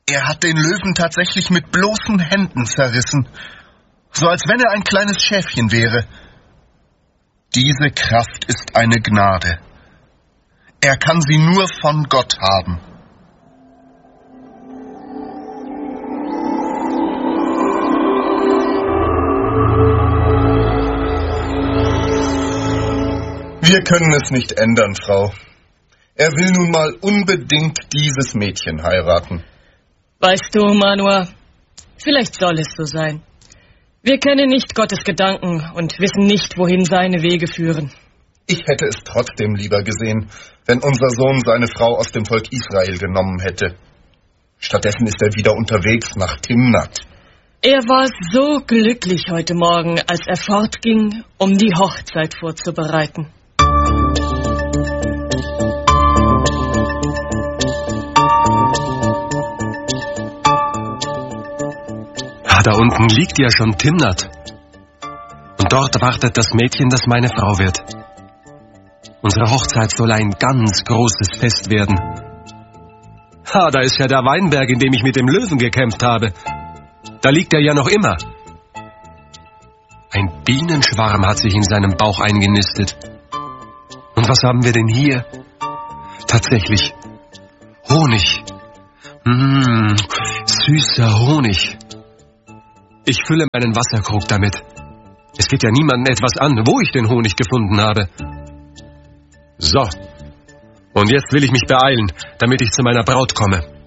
Er hat den Löwen tatsächlich mit bloßen Händen zerrissen, so als wenn er ein kleines Schäfchen wäre. Diese Kraft ist eine Gnade. Er kann sie nur von Gott haben. Wir können es nicht ändern, Frau. Er will nun mal unbedingt dieses Mädchen heiraten. Weißt du, Manua, vielleicht soll es so sein. Wir kennen nicht Gottes Gedanken und wissen nicht, wohin seine Wege führen. Ich hätte es trotzdem lieber gesehen, wenn unser Sohn seine Frau aus dem Volk Israel genommen hätte. Stattdessen ist er wieder unterwegs nach Timnat. Er war so glücklich heute Morgen, als er fortging, um die Hochzeit vorzubereiten. Da unten liegt ja schon Timnat. Und dort wartet das Mädchen, das meine Frau wird. Unsere Hochzeit soll ein ganz großes Fest werden. Da ist ja der Weinberg, in dem ich mit dem Löwen gekämpft habe. Da liegt er ja noch immer. Ein Bienenschwarm hat sich in seinem Bauch eingenistet. Und was haben wir denn hier? Tatsächlich Honig. Süßer Honig. Ich fülle meinen Wasserkrug damit. Es geht ja niemandem etwas an, wo ich den Honig gefunden habe. So. Und jetzt will ich mich beeilen, damit ich zu meiner Braut komme.